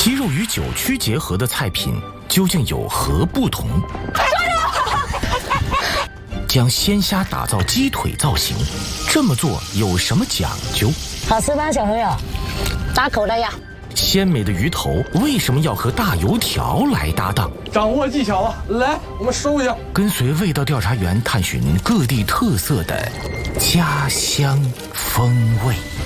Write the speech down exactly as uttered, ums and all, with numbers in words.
鸡肉与酒曲结合的菜品究竟有何不同？将鲜虾打造鸡腿造型，这么做有什么讲究？ 好吃吗，小朋友？大口的呀！ 鲜美的鱼头为什么要和大油条来搭档？ 掌握技巧了，来，我们收一下。 跟随味道调查员探寻各地特色的家乡风味。